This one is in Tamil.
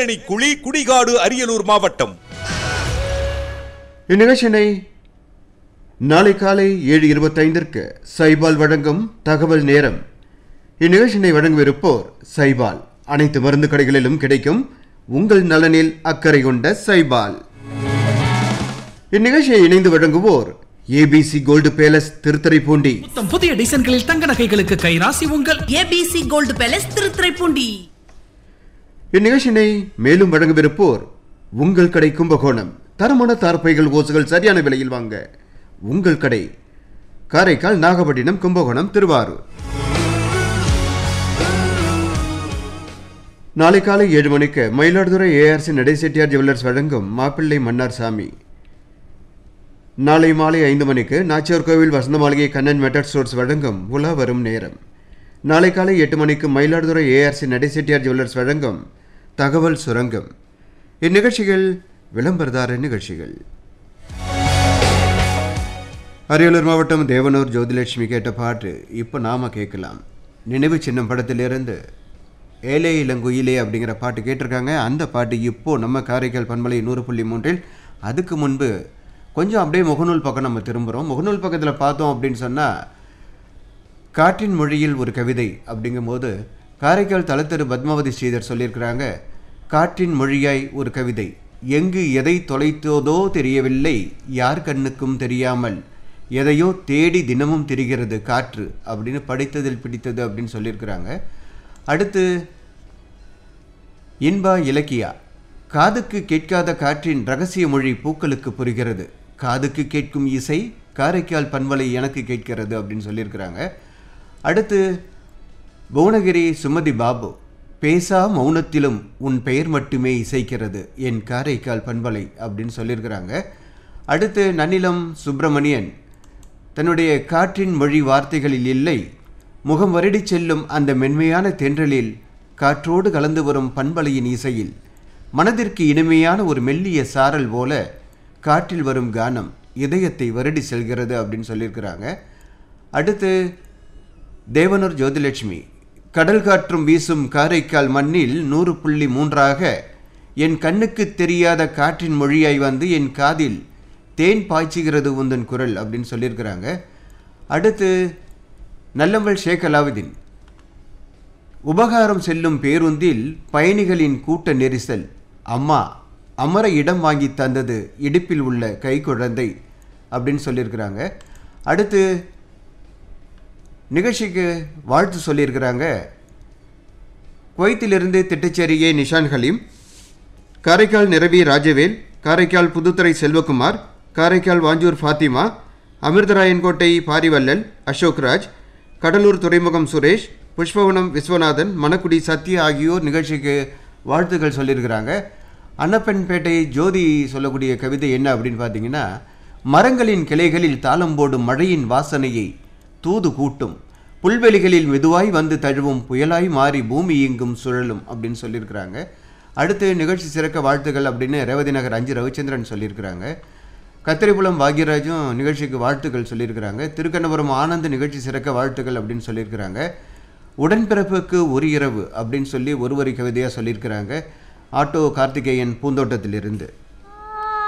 தேரணி குழி, குடிகாடு, அரியலூர் மாவட்டம். இந்நிகழ்ச்சியினை நாளை காலை 7:25 சைபால் வழங்கும் தகவல் நேரம். இந்நிகழ்ச்சியினை வழங்கவிருப்போர் சைபால். அனைத்து மருந்து கடைகளிலும் கிடைக்கும் உங்கள் நலனில் அக்கறை கொண்ட சைபால். இந்நிகழ்ச்சியை இணைந்து வழங்குவோர் ஏபிசி கோல்டு பேலஸ், திருத்துறைப்பூண்டி. புதிய டிசைன்களில் தங்க நகைகளுக்கு கைராசி உங்கள் ஏபிசி கோல்டு பேலஸ், திருத்துறைப்பூண்டி. இந்நிகழ்ச்சியினை மேலும் வழங்கவிருப்போர் உங்கள் கடை கும்பகோணம். தரமான தார்பைகள், ஓசுகள் சரியான விலையில் வாங்க உங்கள் கடை காரைக்கால், நாகப்பட்டினம், கும்பகோணம், திருவாரூர். நாளை காலை 7 மணிக்கு மயிலாடுதுறை ஏஆர்சி நடைசெட்டியார் ஜுவல்லர்ஸ் வழங்கும் மாப்பிள்ளை மன்னார் சாமி. நாளை மாலை 5 மணிக்கு நாச்சியார் கோவில் வசந்த மாளிகை கண்ணன் மெட்டட் ஸ்டோர்ஸ் வழங்கும் உலா வரும் நேரம். நாளை காலை 8 மணிக்கு மயிலாடுதுறை ஏஆர்சி நடைசெட்டியார் ஜுவல்லர்ஸ் வழங்கும் தகவல் சுரங்கம். இந்நிகழ்ச்சிகள் விளம்பரதார நிகழ்ச்சிகள். அரியலூர் மாவட்டம் தேவனூர் ஜோதிலட்சுமி கேட்ட பாட்டு இப்போ நாம கேட்கலாம். நினைவு சின்னம் படத்திலிருந்து ஏலே இளங்குயிலே அப்படிங்கிற பாட்டு கேட்டிருக்காங்க. அந்த பாட்டு இப்போ நம்ம காரைக்கால் பண்பலை 100.3. அதுக்கு முன்பு கொஞ்சம் அப்படியே முகநூல் பக்கம் நம்ம திரும்புகிறோம். முகநூல் பக்கத்தில் பார்த்தோம் அப்படின்னு சொன்னால், காற்றின் மொழியில் ஒரு கவிதை அப்படிங்கும்போது காரைக்கால் தலத்தெரு பத்மாவதி ஸ்ரீதர் சொல்லியிருக்கிறாங்க. காற்றின் மொழியாய் ஒரு கவிதை, எங்கு எதை தொலைத்ததோ தெரியவில்லை, யார் கண்ணுக்கும் தெரியாமல் எதையோ தேடி தினமும் திரிகிறது காற்று அப்படின்னு படித்ததில் பிடித்தது அப்படின்னு சொல்லியிருக்கிறாங்க. அடுத்து இன்பா இலக்கியா, காதுக்கு கேட்காத காற்றின் ரகசிய மொழி பூக்களுக்கு புரிகிறது, காதுக்கு கேட்கும் இசை காரைக்கால் பண்பலை எனக்கு கேட்கிறது அப்படின்னு சொல்லியிருக்கிறாங்க. அடுத்து புவனகிரி சுமதி பாபு, பேசா மௌனத்திலும் உன் பெயர் மட்டுமே இசைக்கிறது என் காரைக்கால் பண்பலை அப்படின்னு சொல்லியிருக்கிறாங்க. அடுத்து நன்னிலம் சுப்பிரமணியன், தன்னுடைய காற்றின் மொழி வார்த்தைகளில் இல்லை, முகம் வருடி செல்லும் அந்த மென்மையான தென்றலில் காற்றோடு கலந்து வரும் பண்பலையின் இசையில் மனதிற்கு இனிமையான ஒரு மெல்லிய சாரல் போல காற்றில் வரும் கானம் இதயத்தை வருடி செல்கிறது அப்படின்னு சொல்லியிருக்கிறாங்க. அடுத்து தேவனூர் ஜோதிலட்சுமி, கடல் காற்றும் வீசும் காரைக்கால் மண்ணில் 100.3 என் கண்ணுக்கு தெரியாத காற்றின் மொழியாய் வந்து என் காதில் தேன் பாய்ச்சுகிறது உந்தன் குரல் அப்படின்னு சொல்லியிருக்கிறாங்க. அடுத்து நல்லம்பல் ஷேக் அலாவுதீன், உபகாரம் செல்லும் பேருந்தில் பயணிகளின் கூட்ட நெரிசல், அம்மா அமர இடம் வாங்கி தந்தது இடுப்பில் உள்ள கை குழந்தை அப்படின்னு சொல்லியிருக்கிறாங்க. அடுத்து நிகழ்ச்சிக்கு வாழ்த்து சொல்லியிருக்கிறாங்க. குவைத்திலிருந்து திட்டச்சேரியே நிஷான் ஹலீம், காரைக்கால் நிரவி ராஜவேல், காரைக்கால் புதுத்துறை செல்வகுமார், காரைக்கால் வாஞ்சூர் ஃபாத்திமா, அமிர்தராயன்கோட்டை பாரிவல்லல் அசோக்ராஜ், கடலூர் துறைமுகம் சுரேஷ், புஷ்பவனம் விஸ்வநாதன், மணக்குடி சத்யா ஆகியோர் நிகழ்ச்சிக்கு வாழ்த்துக்கள் சொல்லியிருக்கிறாங்க. அன்னப்பன்பேட்டை ஜோதி சொல்லக்கூடிய கவிதை என்ன அப்படின்னு பார்த்தீங்கன்னா, மரங்களின் கிளைகளில் தாளம் போடும் மழையின் வாசனையை தூது கூட்டும், புல்வெளிகளில் மெதுவாய் வந்து தழுவும் புயலாய் மாறி பூமி எங்கும் சுழலும் அப்படின்னு சொல்லியிருக்கிறாங்க. அடுத்து நிகழ்ச்சி சிறக்க வாழ்த்துக்கள் அப்படின்னு ரேவதி நகர் 5 ரவிச்சந்திரன் சொல்லியிருக்கிறாங்க. கத்திரிப்புலம் பாக்யராஜும் நிகழ்ச்சிக்கு வாழ்த்துக்கள் சொல்லியிருக்கிறாங்க. திருக்கண்ணபுரம் ஆனந்த் நிகழ்ச்சி சிறக்க வாழ்த்துக்கள் அப்படின்னு சொல்லியிருக்கிறாங்க. உடன்பிறப்புக்கு ஒரு இரவு அப்படின்னு சொல்லி ஒரு வரி கவிதையாக சொல்லியிருக்கிறாங்க. ஆட்டோ கார்த்திகேயன் பூந்தோட்டத்திலிருந்து.